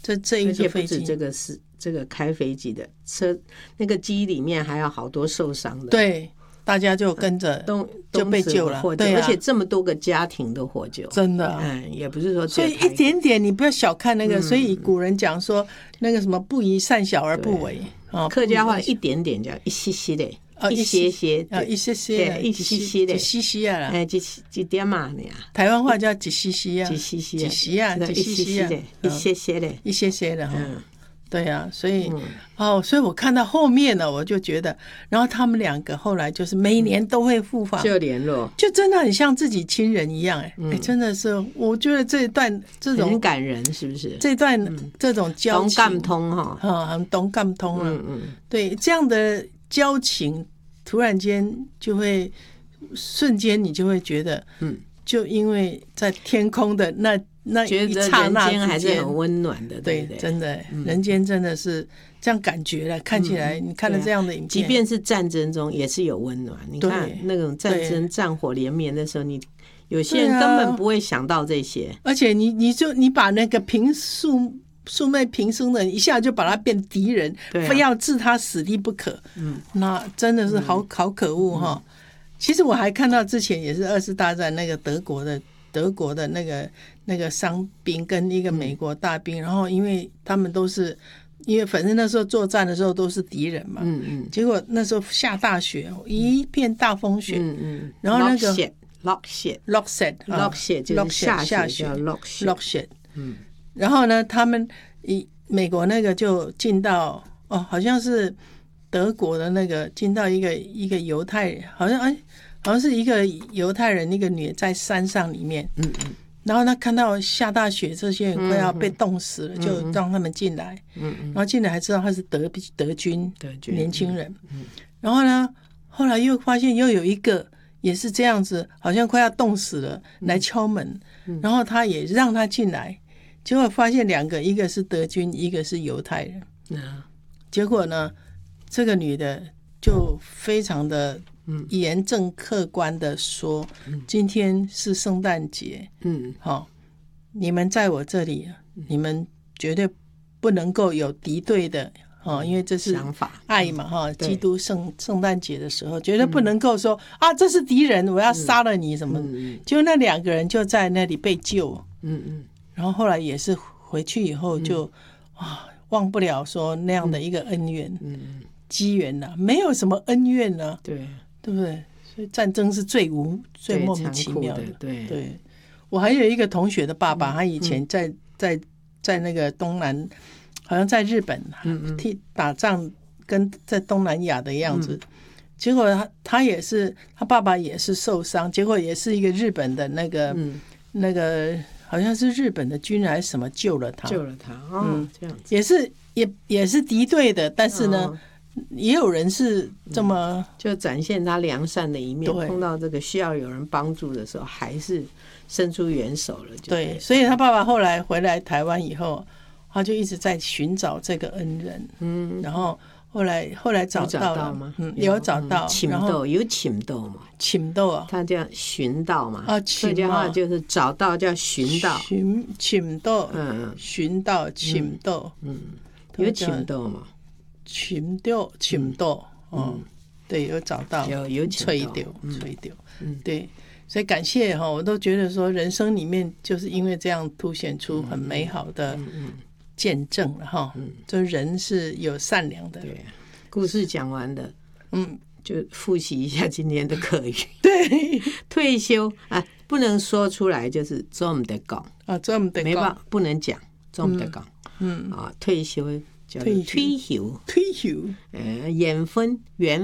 这一个飞机， 而且不止这个开飞机的车，那个机里面还有好多受伤的。 对，大家就跟着就被救了，对啊， 而且这么多个家庭都获救， 真的， 也不是说所以一点点，你不要小看那个。所以古人讲说，那个什么不宜善小而不为， 客家话一点点叫一些些的。一些些， 一些些， 对，一些些的， 一些些啊， 几点嘛呢？ 台湾话叫一些些啊， 一些些， 一些啊，一些些的， 一些些的， 一些些的哈。对啊，所以所以我看到后面呢，我就觉得，然后他们两个后来就是每年都会互访， 就联络， 就真的很像自己亲人一样，真的是，我觉得这一段这种很感人，是不是？ 这段这种交情， 懂感通哈， 很懂感通了，对，这样的交情，突然间就会瞬间你就会觉得，就因为在天空的那一刹那之间， 还是很温暖的，对， 真的，人间真的是这样感觉了。看起来，你看了这样的影片， 即便是战争中也是有温暖。你看那种战争战火连绵的时候，你有些人根本不会想到这些， 而且你把那个素昧平生的人一下就把他变敌人，非要置他死地不可。那真的是好可恶哈。其实我还看到之前也是2次大战那个德国的那个伤兵跟一个美国大兵，然后因为他们都是因为反正那时候作战的时候都是敌人嘛，结果那时候下大雪，一片大风雪，然后那个落雪就是下雪叫落雪， 然后呢，他们美国那个就进到好像是德国的那个进到一个犹太人，好像是一个犹太人，一个女在山上里面，然后他看到下大雪，这些人快要被冻死了，就让他们进来，然后进来还知道他是德军年轻人，然后呢，后来又发现又有一个也是这样子，好像快要冻死了，来敲门，然后他也让他进来，结果发现两个，一个是德军，一个是犹太人，结果呢，这个女的就非常的严正客观的说，今天是圣诞节，你们在我这里，你们绝对不能够有敌对的，因为这是爱嘛，基督圣诞节的时候，绝对不能够说这是敌人，我要杀了你什么。就那两个人就在那里被救，然后后来也是回去以后就忘不了说那样的一个恩怨，机缘啊，没有什么恩怨啊，对不对？所以战争是最莫名其妙的。对，我还有一个同学的爸爸，他以前在那个东南，好像在日本打仗，跟在东南亚的样子。结果他也是，他爸爸也是受伤，结果也是一个日本的那个好像是日本的军人还是什么救了他，这样子也是敌对的，但是呢。也有人是这么就展现他良善的一面，碰到这个需要有人帮助的时候，还是伸出援手了。 对，所以他爸爸后来回来台湾以后，他就一直在寻找这个恩人。然后后来找到了吗？有找到。 请到有请到嘛？ 请到啊， 他叫寻到嘛？客家话就是找到叫寻到， 请到，寻到，请到， 有请到嘛？ 寻到，对，有找到， 有吹丢，对，所以感谢我都觉得说人生里面就是因为这样凸显出很美好的见证了哈，就人是有善良的。 对，故事讲完的，就复习一下今天的课语。 对， 退休不能说出来，就是做唔得讲没办法，不能讲，做唔得讲。退休。退休，缘分，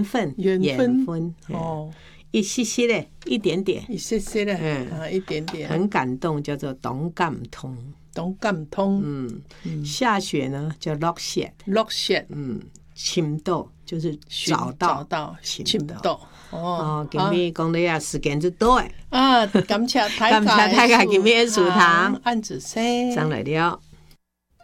一些些的，一点点， 一些些的，一点点， 很感动，叫做懂感通，下雪呢叫落雪，寻到就是找到， 寻到， 今天讲的时间就多感谢大家今天的书堂， 按子生上来了。